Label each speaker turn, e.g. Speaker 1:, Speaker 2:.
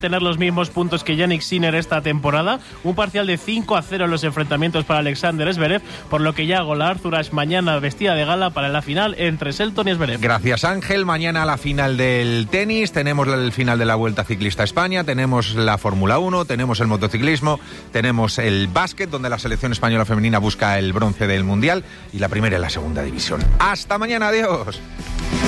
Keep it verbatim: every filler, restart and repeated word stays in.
Speaker 1: tener los mismos puntos que Jannik Sinner esta temporada, un parcial de cinco a cero en los enfrentamientos para Alexander Zverev, por lo que ya Yago Arzuras mañana vestida de gala para la final entre Selton y Zverev.
Speaker 2: Gracias, Ángel. Mañana la final del tenis, tenemos el final de la Vuelta Ciclista a España, tenemos la Fórmula uno, tenemos el motociclismo, tenemos el básquet, donde la selección española femenina busca el bronce del Mundial, y la primera y la segunda división. ¡Hasta mañana! ¡Adiós!